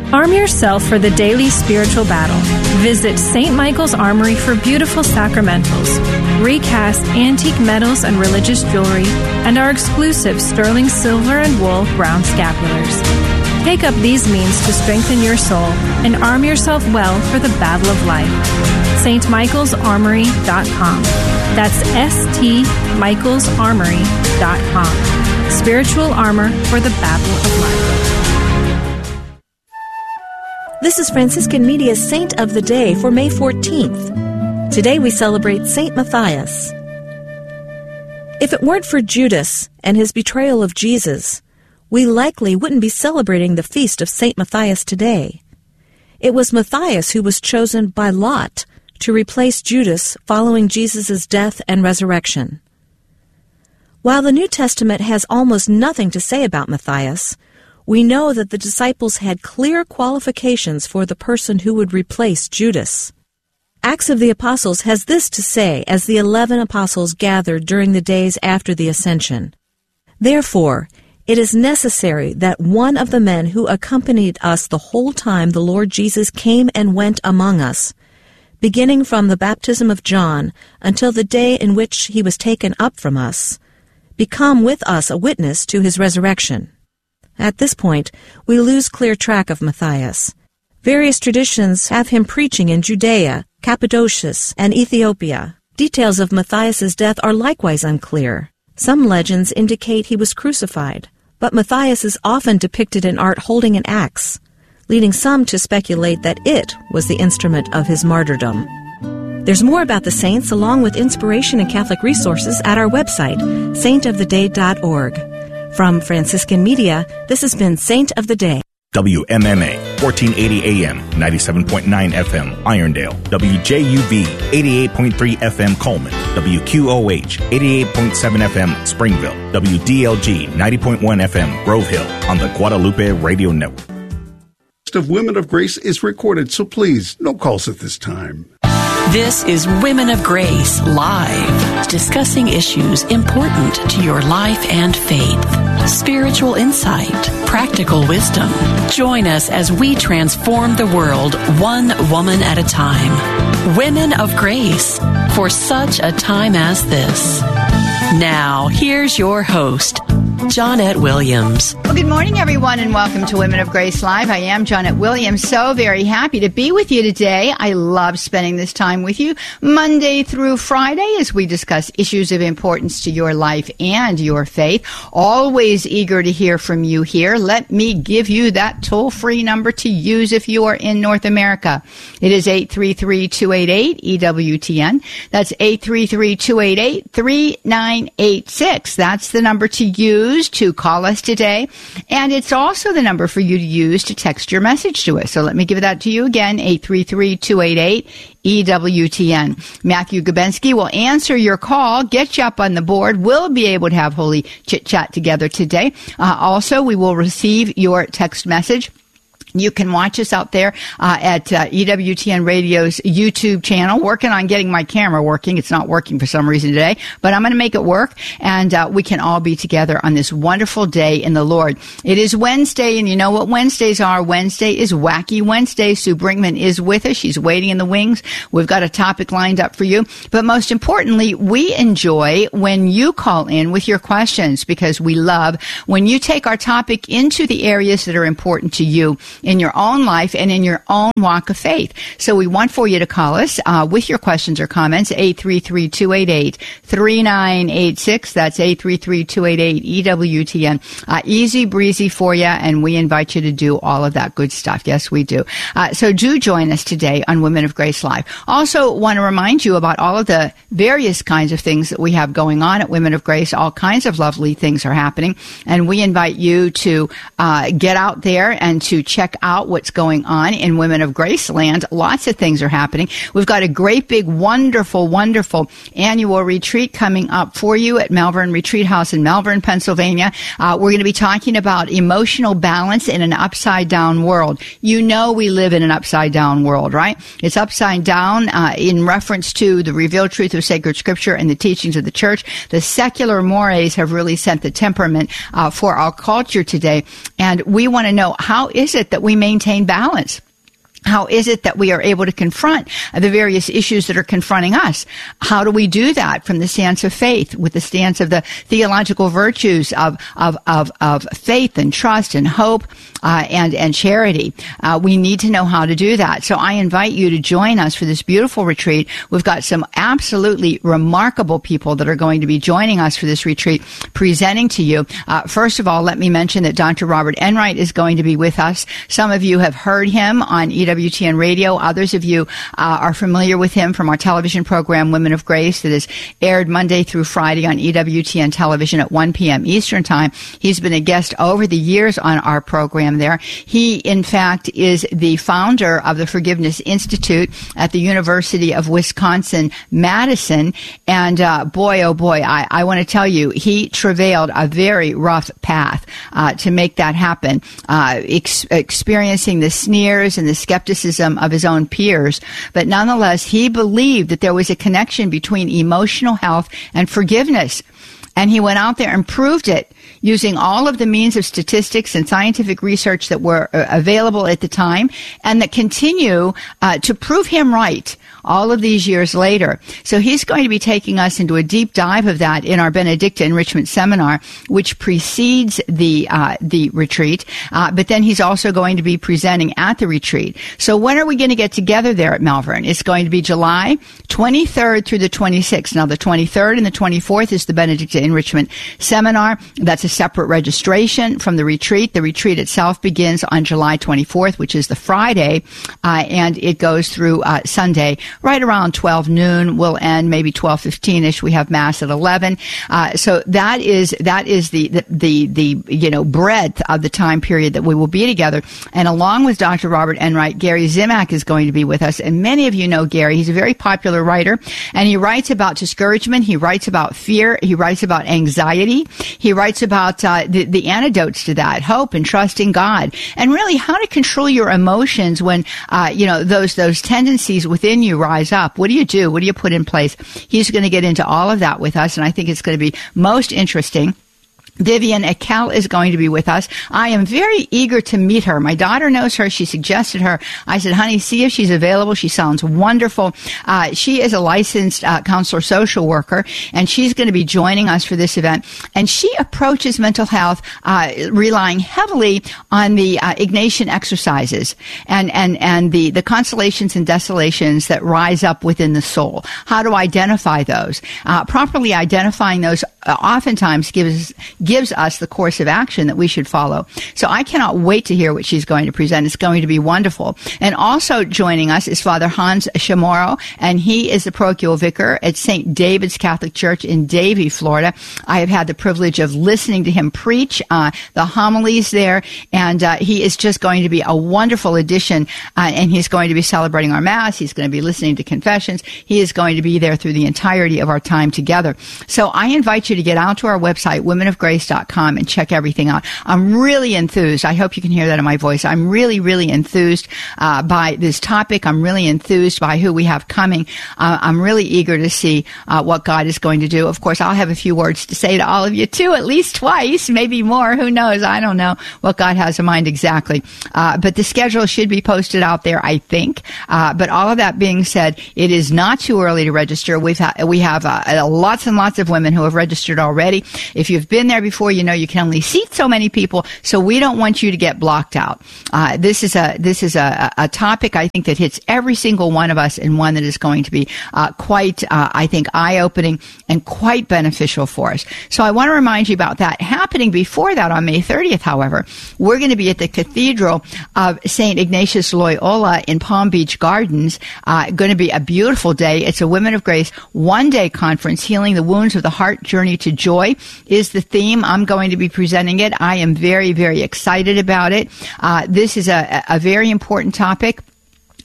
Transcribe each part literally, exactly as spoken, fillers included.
Arm yourself for the daily spiritual battle. Visit Saint Michael's Armory for beautiful sacramentals, recast antique metals and religious jewelry, and our exclusive sterling silver and wool brown scapulars. Take up these means to strengthen your soul and arm yourself well for the battle of life. S T Michaels Armory dot com. That's S T Michaels Armory dot com. Spiritual armor for the battle of life. This is Franciscan Media's Saint of the Day for May fourteenth. Today we celebrate Saint Matthias. If it weren't for Judas and his betrayal of Jesus, we likely wouldn't be celebrating the feast of Saint Matthias today. It was Matthias who was chosen by lot to replace Judas following Jesus' death and resurrection. While the New Testament has almost nothing to say about Matthias, we know that the disciples had clear qualifications for the person who would replace Judas. Acts of the Apostles has this to say as the eleven apostles gathered during the days after the Ascension. Therefore, it is necessary that one of the men who accompanied us the whole time the Lord Jesus came and went among us, beginning from the baptism of John until the day in which he was taken up from us, become with us a witness to his resurrection. At this point, we lose clear track of Matthias. Various traditions have him preaching in Judea, Cappadocia, and Ethiopia. Details of Matthias's death are likewise unclear. Some legends indicate he was crucified, but Matthias is often depicted in art holding an axe, leading some to speculate that it was the instrument of his martyrdom. There's more about the saints along with inspiration and Catholic resources at our website, saint of the day dot org. From Franciscan Media, this has been Saint of the Day. W M M A, fourteen eighty A M, ninety-seven point nine F M, Irondale. W J U V, eighty-eight point three F M, Coleman. W Q O H, eighty-eight point seven F M, Springville. W D L G, ninety point one F M, Grove Hill, on the Guadalupe Radio Network. Of Women of Grace is recorded, so please, no calls at this time. This is Women of Grace Live, discussing issues important to your life and faith. Spiritual insight, practical wisdom. Join us as we transform the world one woman at a time. Women of Grace, for such a time as this. Now, here's your host, Johnnette Williams. Well, good morning, everyone, and welcome to Women of Grace Live. I am Johnnette Williams, so very happy to be with you today. I love spending this time with you Monday through Friday as we discuss issues of importance to your life and your faith. Always eager to hear from you here. Let me give you that toll-free number to use if you are in North America. It is eight three three, two eight eight, E W T N. That's eight three three, two eight eight, three nine eight six. That's the number to use to call us today, and it's also the number for you to use to text your message to us. So let me give that to you again, eight three three, two eight eight, E W T N. Matthew Gabensky will answer your call, get you up on the board. We'll be able to have holy chit-chat together today. Uh, also, we will receive your text message. You can watch us out there uh, at uh, E W T N Radio's YouTube channel. Working on getting my camera working. It's not working for some reason today, but I'm going to make it work, and uh, we can all be together on this wonderful day in the Lord. It is Wednesday, and you know what Wednesdays are. Wednesday is Wacky Wednesday. Sue Brinkman is with us. She's waiting in the wings. We've got a topic lined up for you, but most importantly, we enjoy when you call in with your questions, because we love when you take our topic into the areas that are important to you in your own life and in your own walk of faith. So we want for you to call us uh, with your questions or comments, eight three three, two eight eight, three nine eight six. That's eight three three, two eight eight, E W T N. Uh, easy breezy for you, and we invite you to do all of that good stuff. Yes, we do. Uh, so do join us today on Women of Grace Live. Also want to remind you about all of the various kinds of things that we have going on at Women of Grace. All kinds of lovely things are happening, and we invite you to uh, get out there and to check out what's going on in Women of Grace land. Lots of things are happening. We've got a great big, wonderful, wonderful annual retreat coming up for you at Malvern Retreat House in Malvern, Pennsylvania. Uh, we're going to be talking about emotional balance in an upside-down world. You know we live in an upside-down world, right? It's upside down uh, in reference to the revealed truth of sacred scripture and the teachings of the church. The secular mores have really set the temperament uh, for our culture today, and we want to know, how is it that that we maintain balance? How is it that we are able to confront the various issues that are confronting us? How do we do that from the stance of faith, with the stance of the theological virtues of of of, of faith and trust and hope uh, and and charity? Uh, we need to know how to do that. So I invite you to join us for this beautiful retreat. We've got some absolutely remarkable people that are going to be joining us for this retreat, presenting to you. Uh, first of all, let me mention that Doctor Robert Enright is going to be with us. Some of you have heard him on E W T N Radio. Others of you uh, are familiar with him from our television program, Women of Grace, that is aired Monday through Friday on E W T N television at one p.m. Eastern Time. He's been a guest over the years on our program there. He, in fact, is the founder of the Forgiveness Institute at the University of Wisconsin-Madison. And uh, boy, oh boy, I, I want to tell you, he travailed a very rough path uh, to make that happen, uh, ex- experiencing the sneers and the skepticism of his own peers, but nonetheless, he believed that there was a connection between emotional health and forgiveness. And he went out there and proved it using all of the means of statistics and scientific research that were uh, available at the time and that continue uh, to prove him right all of these years later. So he's going to be taking us into a deep dive of that in our Benedicta Enrichment Seminar, which precedes the uh, the retreat. Uh, but then he's also going to be presenting at the retreat. So when are we going to get together there at Malvern? It's going to be July twenty-third through the twenty-sixth. Now, the twenty-third and the twenty-fourth is the Benedicta Enrichment Seminar. That's a separate registration from the retreat. The retreat itself begins on July twenty-fourth, which is the Friday, uh, and it goes through uh, Sunday, right around twelve noon. We'll end maybe twelve fifteen-ish. We have Mass at eleven. Uh, so that is that is the, the, the, the, you know, breadth of the time period that we will be together. And along with Doctor Robert Enright, Gary Zimak is going to be with us. And many of you know Gary. He's a very popular writer, and he writes about discouragement. He writes about fear. He writes about anxiety. He writes about uh, the, the antidotes to that, hope and trust in God, and really how to control your emotions when, uh, you know, those those tendencies within you rise up. What do you do? What do you put in place? He's going to get into all of that with us, and I think it's going to be most interesting. Vivian Ekel is going to be with us. I am very eager to meet her. My daughter knows her. She suggested her. I said, honey, see if she's available. She sounds wonderful. Uh, she is a licensed uh, counselor social worker, and she's going to be joining us for this event. And she approaches mental health uh, relying heavily on the uh, Ignatian exercises and, and, and the, the consolations and desolations that rise up within the soul. How to identify those. Uh, properly identifying those uh, oftentimes gives gives us the course of action that we should follow. So I cannot wait to hear what she's going to present. It's going to be wonderful. And also joining us is Father Hans Chamorro, and he is the parochial vicar at Saint David's Catholic Church in Davie, Florida. I have had the privilege of listening to him preach uh, the homilies there, and uh, he is just going to be a wonderful addition, uh, and he's going to be celebrating our Mass. He's going to be listening to confessions. He is going to be there through the entirety of our time together. So I invite you to get out to our website, women of grace dot com, and check everything out. I'm really enthused. I hope you can hear that in my voice. I'm really, really enthused uh, by this topic. I'm really enthused by who we have coming. Uh, I'm really eager to see uh, what God is going to do. Of course, I'll have a few words to say to all of you too, at least twice, maybe more. Who knows? I don't know what God has in mind exactly. Uh, but the schedule should be posted out there, I think. Uh, but all of that being said, it is not too early to register. We've ha- we have uh, lots and lots of women who have registered already. If you've been there before, you know you can only seat so many people, so we don't want you to get blocked out. Uh, this is a this is a, a topic I think that hits every single one of us, and one that is going to be uh, quite, uh, I think, eye-opening and quite beneficial for us. So I want to remind you about that. Happening before that on May thirtieth, however, we're going to be at the Cathedral of Saint Ignatius Loyola in Palm Beach Gardens. Uh, going to be a beautiful day. It's a Women of Grace one-day conference. Healing the Wounds of the Heart, Journey to Joy is the theme. I'm going to be presenting it. I am very, very excited about it. Uh, this is a, a very important topic.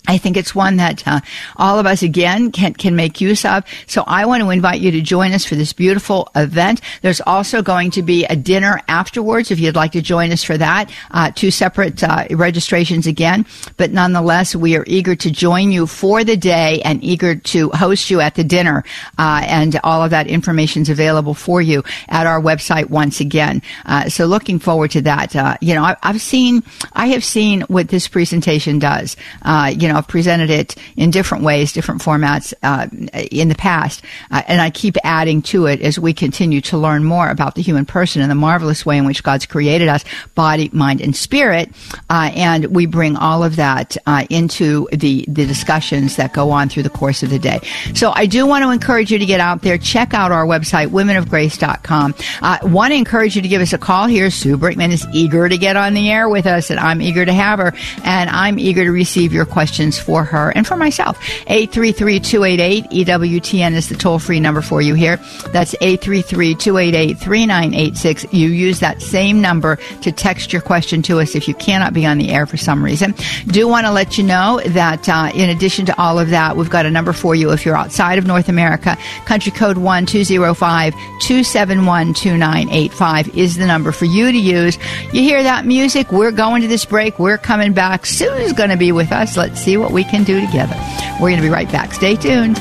I think it's one that uh, all of us, again, can can make use of. So I want to invite you to join us for this beautiful event. There's also going to be a dinner afterwards if you'd like to join us for that. Uh, two separate uh, registrations again. But nonetheless, we are eager to join you for the day and eager to host you at the dinner. Uh, and all of that information is available for you at our website once again. Uh, so looking forward to that. Uh, you know, I, I've seen, I have seen what this presentation does. Uh, you know, I've presented it in different ways, different formats uh, in the past, uh, and I keep adding to it as we continue to learn more about the human person and the marvelous way in which God's created us, body, mind, and spirit, uh, and we bring all of that uh, into the, the discussions that go on through the course of the day. So I do want to encourage you to get out there, check out our website, women of grace dot com. I uh, want to encourage you to give us a call here. Sue Brickman is eager to get on the air with us, and I'm eager to have her, and I'm eager to receive your questions for her and for myself. eight three three, two eight eight, E W T N is the toll-free number for you here. That's eight three three, two eight eight, three nine eight six. You use that same number to text your question to us if you cannot be on the air for some reason. Do want to let you know that uh, in addition to all of that, we've got a number for you if you're outside of North America. Country code one two zero five, two seven one, two nine eight five is the number for you to use. You hear that music? We're going to this break. We're coming back. Sue's going to be with us. Let's see what we can do together. We're going to be right back. Stay tuned.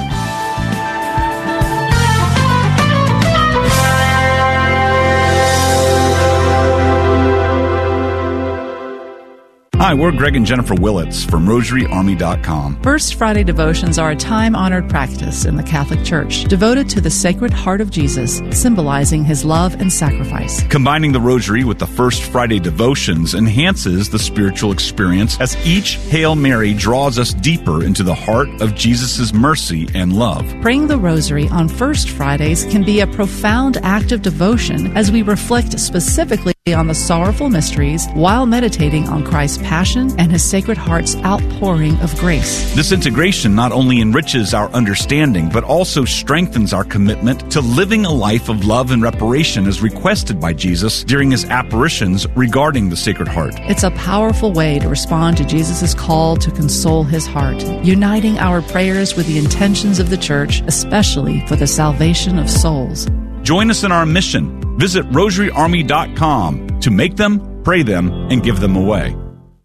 Hi, we're Greg and Jennifer Willits from Rosary Army dot com. First Friday devotions are a time-honored practice in the Catholic Church devoted to the Sacred Heart of Jesus, symbolizing his love and sacrifice. Combining the Rosary with the First Friday devotions enhances the spiritual experience as each Hail Mary draws us deeper into the heart of Jesus' mercy and love. Praying the Rosary on First Fridays can be a profound act of devotion as we reflect specifically on the sorrowful mysteries while meditating on Christ's passion and his Sacred Heart's outpouring of grace. This integration not only enriches our understanding, but also strengthens our commitment to living a life of love and reparation as requested by Jesus during his apparitions regarding the Sacred Heart. It's a powerful way to respond to Jesus' call to console his heart, uniting our prayers with the intentions of the Church, especially for the salvation of souls. Join us in our mission. Visit Rosary Army dot com to make them, pray them, and give them away.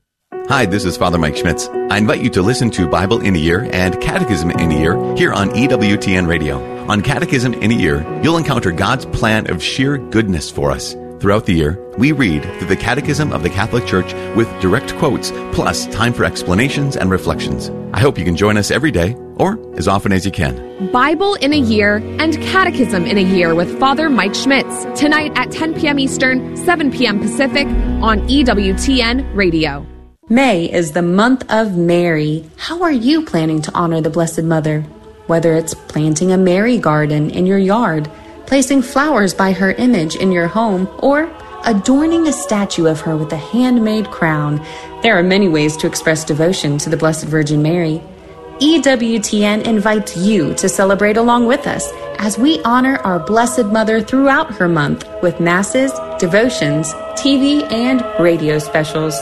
Hi, this is Father Mike Schmitz. I invite you to listen to Bible in a Year and Catechism in a Year here on E W T N Radio. On Catechism in a Year, you'll encounter God's plan of sheer goodness for us. Throughout the year, we read through the Catechism of the Catholic Church with direct quotes, plus time for explanations and reflections. I hope you can join us every day, or as often as you can. Bible in a Year and Catechism in a Year with Father Mike Schmitz, tonight at ten p.m. Eastern, seven p.m. Pacific on E W T N Radio. May is the month of Mary. How are you planning to honor the Blessed Mother? Whether it's planting a Mary garden in your yard, placing flowers by her image in your home, or adorning a statue of her with a handmade crown, there are many ways to express devotion to the Blessed Virgin Mary. E W T N invites you to celebrate along with us as we honor our Blessed Mother throughout her month with masses, devotions, T V, and radio specials.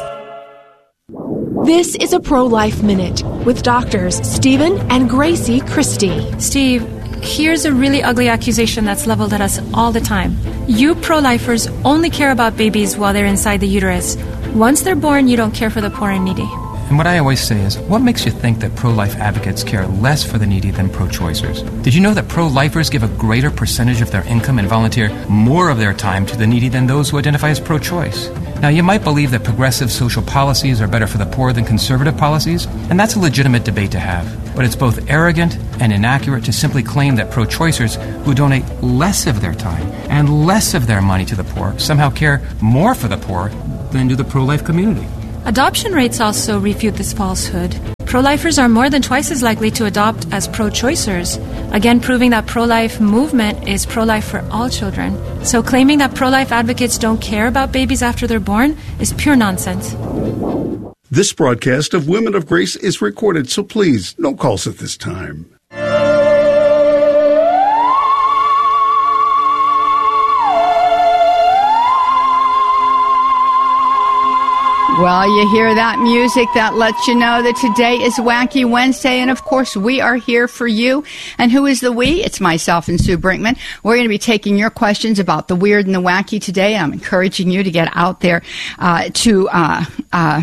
This is a Pro-Life Minute with doctors Stephen and Gracie Christie. Steve, here's a really ugly accusation that's leveled at us all the time. You pro-lifers only care about babies while they're inside the uterus. Once they're born, you don't care for the poor and needy. And what I always say is, what makes you think that pro-life advocates care less for the needy than pro-choicers? Did you know that pro-lifers give a greater percentage of their income and volunteer more of their time to the needy than those who identify as pro-choice? Now, you might believe that progressive social policies are better for the poor than conservative policies, and that's a legitimate debate to have. But it's both arrogant and inaccurate to simply claim that pro-choicers who donate less of their time and less of their money to the poor somehow care more for the poor than do the pro-life community. Adoption rates also refute this falsehood. Pro-lifers are more than twice as likely to adopt as pro-choicers, again proving that pro-life movement is pro-life for all children. So claiming that pro-life advocates don't care about babies after they're born is pure nonsense. This broadcast of Women of Grace is recorded, so please, no calls at this time. Well, you hear that music, that lets you know that today is Wacky Wednesday, and of course we are here for you. And who is the we? It's myself and Sue Brinkman. We're going to be taking your questions about the weird and the wacky today. I'm encouraging you to get out there uh, to... Uh, uh,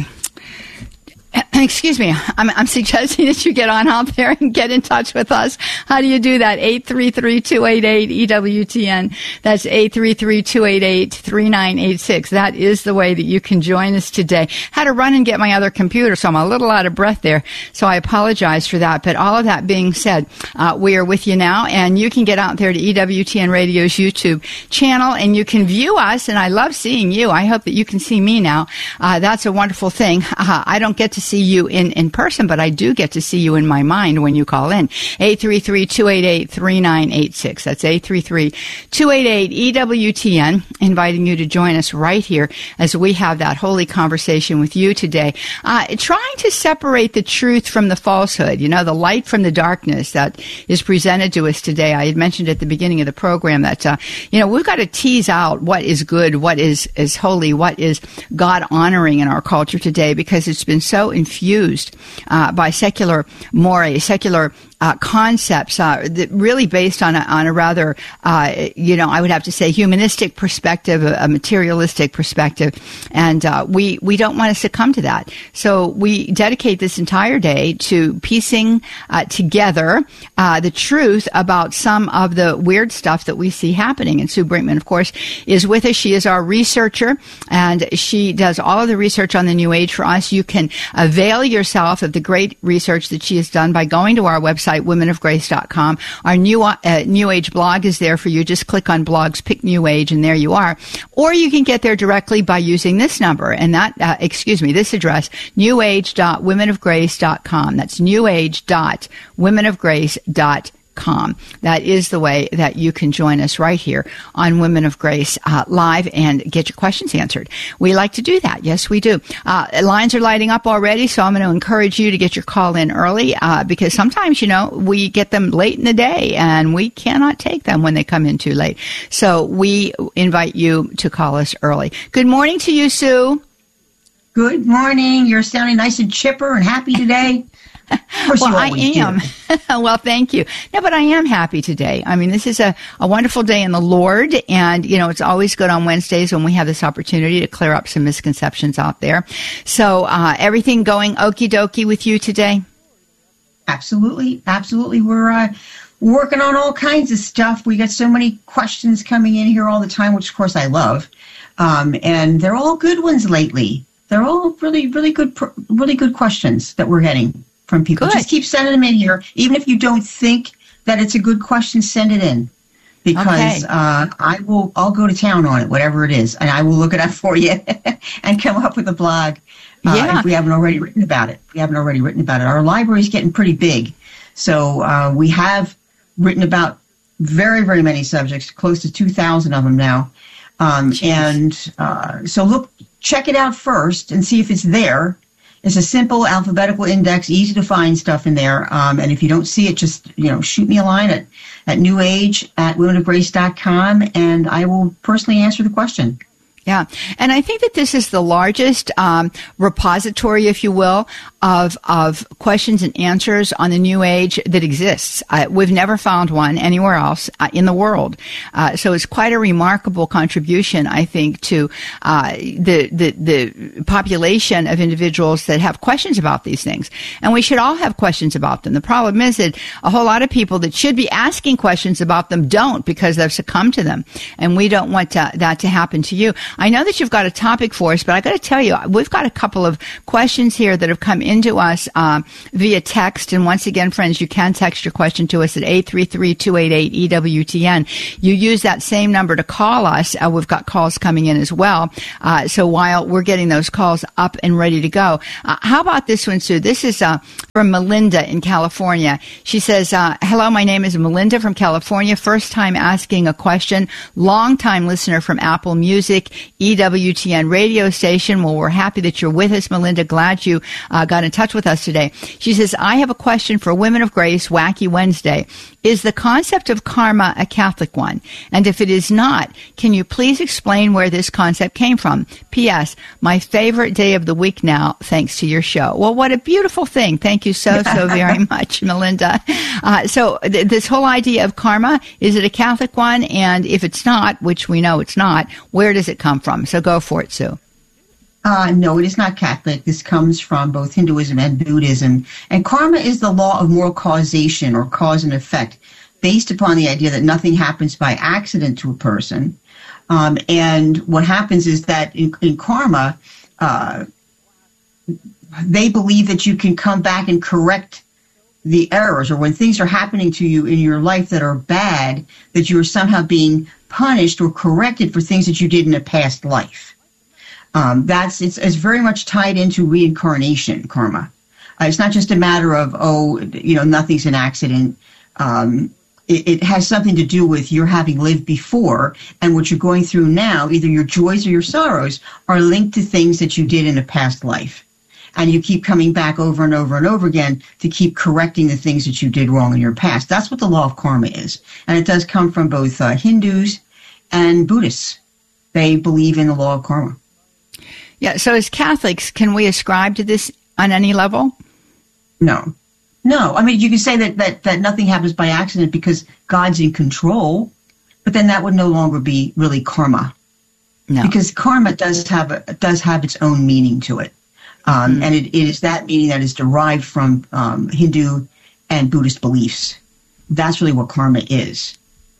Excuse me. I'm, I'm suggesting that you get on out there and get in touch with us. How do you do that? eight three three, two eight eight, E W T N. That's eight three three, two eight eight, three nine eight six. That is the way that you can join us today. Had to run and get my other computer, so I'm a little out of breath there. So I apologize for that. But all of that being said, uh, we are with you now, and you can get out there to E W T N Radio's YouTube channel, and you can view us, and I love seeing you. I hope that you can see me now. Uh, that's a wonderful thing. Uh, I don't get to see you in, in person, but I do get to see you in my mind when you call in. eight three three, two eight eight, three nine eight six. That's eight three three, two eight eight, E W T N, inviting you to join us right here as we have that holy conversation with you today. Uh, trying to separate the truth from the falsehood, you know, the light from the darkness that is presented to us today. I had mentioned at the beginning of the program that, uh, you know, we've got to tease out what is good, what is, is holy, what is God honoring in our culture today, because it's been so infused uh, by secular mores, secular uh, concepts, uh, that really based on a, on a rather, uh, you know, I would have to say humanistic perspective, a, a materialistic perspective, and uh, we we don't want to succumb to that. So we dedicate this entire day to piecing uh, together uh, the truth about some of the weird stuff that we see happening. And Sue Brinkman, of course, is with us. She is our researcher, and she does all of the research on the New Age for us. You can avail yourself of the great research that she has done by going to our website, women of grace dot com. Our new uh, New Age blog is there for you. Just click on blogs, pick New Age, and there you are. Or you can get there directly by using this number, and that, uh, excuse me, this address, new age dot women of grace dot com. That's new age dot women of grace dot com. Com. That is the way that you can join us right here on Women of Grace uh, live and get your questions answered. We like to do that. Yes, we do. Uh, lines are lighting up already, so I'm going to encourage you to get your call in early uh, because sometimes, you know, we get them late in the day and we cannot take them when they come in too late. So we invite you to call us early. Good morning to you, Sue. Good morning. You're sounding nice and chipper and happy today. Well, I am. Well, thank you. No, but I am happy today. I mean, this is a, a wonderful day in the Lord. And, you know, it's always good on Wednesdays when we have this opportunity to clear up some misconceptions out there. So uh, everything going okie dokie with you today? Absolutely. Absolutely. We're uh, working on all kinds of stuff. We get so many questions coming in here all the time, which, of course, I love. Um, and they're all good ones lately. They're all really, really good, really good questions that we're getting from people. Good. Just keep sending them in here. Even if you don't think that it's a good question, send it in. Because okay. uh, I will, I'll go to town on it, whatever it is, and I will look it up for you and come up with a blog uh, yeah. if we haven't already written about it. If we haven't already written about it. Our library is getting pretty big. So uh, we have written about very, very many subjects, close to two thousand of them now. Um, and uh, so look, check it out first and see if it's there. It's a simple alphabetical index, easy to find stuff in there. Um, and if you don't see it, just, you know, shoot me a line at, at newage at women of grace dot com, and I will personally answer the question. Yeah. And I think that this is the largest um, repository, if you will, of of questions and answers on the New Age that exists. Uh, we've never found one anywhere else uh, in the world. Uh, so it's quite a remarkable contribution, I think, to uh, the, the the population of individuals that have questions about these things. And we should all have questions about them. The problem is that a whole lot of people that should be asking questions about them don't, because they've succumbed to them. And we don't want to, that to happen to you. I know that you've got a topic for us, but I got to tell you, we've got a couple of questions here that have come into us um, via text. And once again, friends, you can text your question to us at eight three three, two eight eight, E W T N. You use that same number to call us. Uh, we've got calls coming in as well. Uh, so while we're getting those calls up and ready to go, uh, how about this one, Sue? This is uh, from Melinda in California. She says, uh, hello, my name is Melinda from California. First time asking a question. Long time listener from Apple Music, E W T N radio station. Well, we're happy that you're with us, Melinda. Glad you uh, got got in touch with us today. She says, I have a question for Women of Grace, Wacky Wednesday. Is the concept of karma a Catholic one? And if it is not, can you please explain where this concept came from? P S. My favorite day of the week now, thanks to your show. Well, what a beautiful thing. Thank you so, so very much, Melinda. Uh, so th- this whole idea of karma, is it a Catholic one? And if it's not, which we know it's not, where does it come from? So go for it, Sue. Uh, no, it is not Catholic. This comes from both Hinduism and Buddhism. And karma is the law of moral causation, or cause and effect, based upon the idea that nothing happens by accident to a person. Um, and what happens is that in, in karma, uh, they believe that you can come back and correct the errors, or when things are happening to you in your life that are bad, that you are somehow being punished or corrected for things that you did in a past life. Um, that's it's, it's very much tied into reincarnation, karma. Uh, it's not just a matter of, oh, you know, nothing's an accident. Um, it, it has something to do with your having lived before, and what you're going through now, either your joys or your sorrows, are linked to things that you did in a past life. And you keep coming back over and over and over again to keep correcting the things that you did wrong in your past. That's what the law of karma is. And it does come from both uh, Hindus and Buddhists. They believe in the law of karma. Yeah, so as Catholics, can we ascribe to this on any level? No. No. I mean, you can say that, that, that nothing happens by accident because God's in control, but then that would no longer be really karma. No. Because karma does have a, does have its own meaning to it. Um, mm-hmm. And it, it is that meaning that is derived from um, Hindu and Buddhist beliefs. That's really what karma is.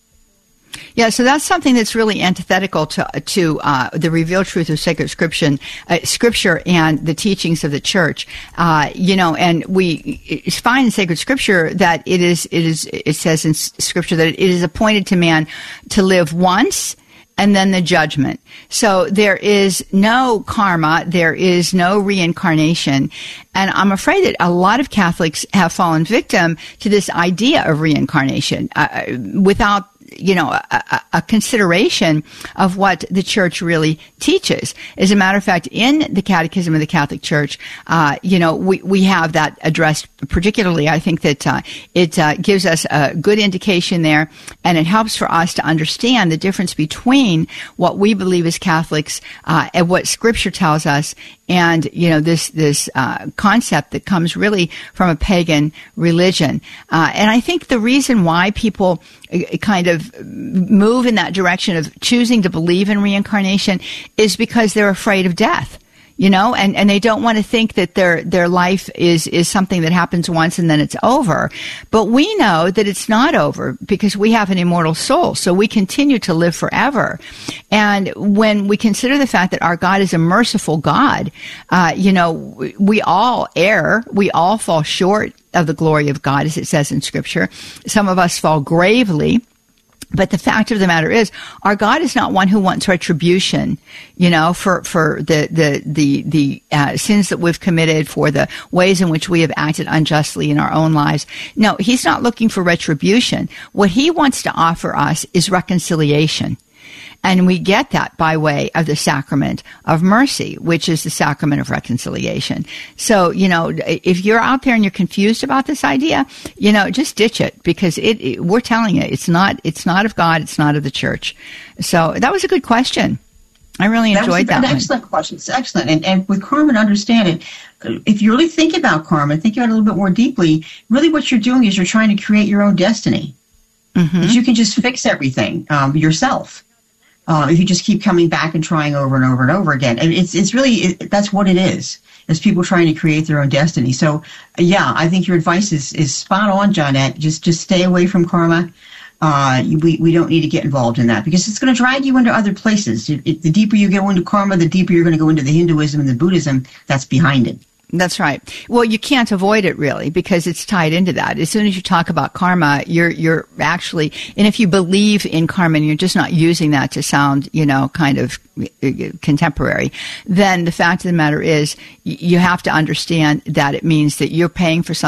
Yeah, so that's something that's really antithetical to to uh, the revealed truth of sacred scripture, uh, scripture and the teachings of the church. Uh, you know, and we find in sacred scripture that it is it is it says in scripture that it is appointed to man to live once, and then the judgment. So there is no karma, there is no reincarnation. And I'm afraid that a lot of Catholics have fallen victim to this idea of reincarnation uh, without you know, a, a consideration of what the church really teaches. As a matter of fact, in the Catechism of the Catholic Church, uh, you know, we, we have that addressed particularly. I think that uh, it uh, gives us a good indication there, and it helps for us to understand the difference between what we believe as Catholics uh, and what Scripture tells us, and, you know, this this uh, concept that comes really from a pagan religion. Uh, and I think the reason why people kind of move in that direction of choosing to believe in reincarnation is because they're afraid of death. You know, and, and they don't want to think that their their life is, is something that happens once and then it's over. But we know that it's not over because we have an immortal soul, so we continue to live forever. And when we consider the fact that our God is a merciful God, uh, you know, we, we all err, we all fall short of the glory of God, as it says in Scripture. Some of us fall gravely. But the fact of the matter is, our God is not one who wants retribution, you know, for, for the, the, the, the, uh, sins that we've committed, for the ways in which we have acted unjustly in our own lives. No, he's not looking for retribution. What he wants to offer us is reconciliation. And we get that by way of the sacrament of mercy, which is the sacrament of reconciliation. So, you know, if you're out there and you're confused about this idea, you know, just ditch it, because it, it we're telling you, it's not, it's not of God, it's not of the church. So that was a good question. I really enjoyed that. That was an excellent question. It's excellent. And, and with karma, understand it. If you really think about karma, think about it a little bit more deeply, really what you're doing is you're trying to create your own destiny. Mm-hmm. That you can just fix everything um, yourself. Uh, if you just keep coming back and trying over and over and over again. And it's it's really, it, that's what it is. It's people trying to create their own destiny. So, yeah, I think your advice is, is spot on, Johnette. Just just stay away from karma. Uh, we, we don't need to get involved in that, because it's going to drag you into other places. It, it, the deeper you go into karma, the deeper you're going to go into the Hinduism and the Buddhism that's behind it. That's right. Well, you can't avoid it, really, because it's tied into that. As soon as you talk about karma, you're you're actually, and if you believe in karma and you're just not using that to sound, you know, kind of contemporary, then the fact of the matter is you have to understand that it means that you're paying for something